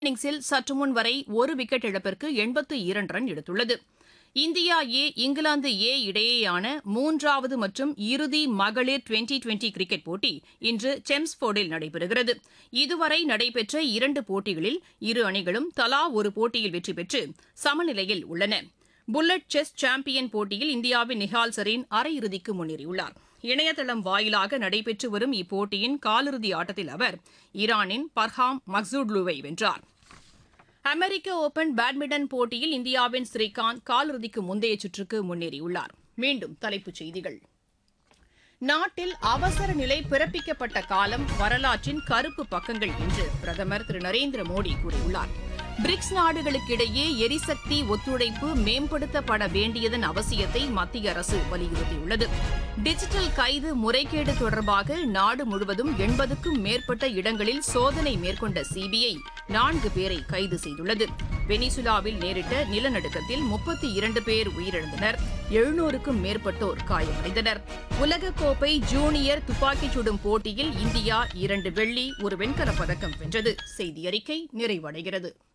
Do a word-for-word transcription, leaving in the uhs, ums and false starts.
இன்னிங்ஸில் சற்று முன் வரை ஒரு விக்கெட் இழப்பிற்கு எண்பத்து இரண்டு ரன் எடுத்துள்ளது. இந்தியா ஏ இங்கிலாந்து ஏ இடையேயான மூன்றாவது மற்றும் இறுதி மகளிர் டுவெண்டி டுவெண்டி கிரிக்கெட் போட்டி இன்று செம்ஸ்போர்டில் நடைபெறுகிறது. இதுவரை நடைபெற்ற இரண்டு போட்டிகளில் இரு அணிகளும் தலா ஒரு போட்டியில் வெற்றி பெற்று சமநிலையில் உள்ளன. புல்லட் செஸ் சாம்பியன் போட்டியில் இந்தியாவின் நிஹால் சரீன் அரையிறுதிக்கு முன்னேறியுள்ளார். இணையதளம் வாயிலாக நடைபெற்று வரும் இப்போட்டியின் காலிறுதி ஆட்டத்தில் அவர் ஈரானின் பர்ஹாம் மக்சூட்லுவை வென்றார். அமெரிக்க ஓபன் பேட்மிண்டன் போட்டியில் இந்தியாவின் ஸ்ரீகாந்த் காலிறுதிக்கு முந்தைய சுற்றுக்கு முன்னேறியுள்ளார். மீண்டும் தலைப்புச் செய்திகள். நாட்டில் அவசர நிலை பிறப்பிக்கப்பட்ட காலம் வரலாற்றின் கருப்பு பக்கங்கள் என்று பிரதமர் திரு நரேந்திர மோடி கூறியுள்ளார். பிரிக்ஸ் நாடுகளுக்கிடையே எரிசக்தி ஒத்துழைப்பு மேம்படுத்தப்பட வேண்டியதன் அவசியத்தை மத்திய அரசு வலியுறுத்தியுள்ளது. டிஜிட்டல் கைது முறைகேடு தொடர்பாக நாடு முழுவதும் எண்பதுக்கும் மேற்பட்ட இடங்களில் சோதனை மேற்கொண்ட சிபிஐ நான்கு பேரை கைது செய்துள்ளது. வெனிசுலாவில் நேரிட்ட நிலநடுக்கத்தில் முப்பத்தி இரண்டு பேர் உயிரிழந்தனர், எழுநூறுக்கும் மேற்பட்டோர் காயமடைந்தனர். உலகக்கோப்பை ஜூனியர் துப்பாக்கிச் சுடும் போட்டியில் இந்தியா இரண்டு வெள்ளி ஒரு வெண்கலப் பதக்கம் வென்றது. செய்தி அறிக்கை நிறைவடைகிறது.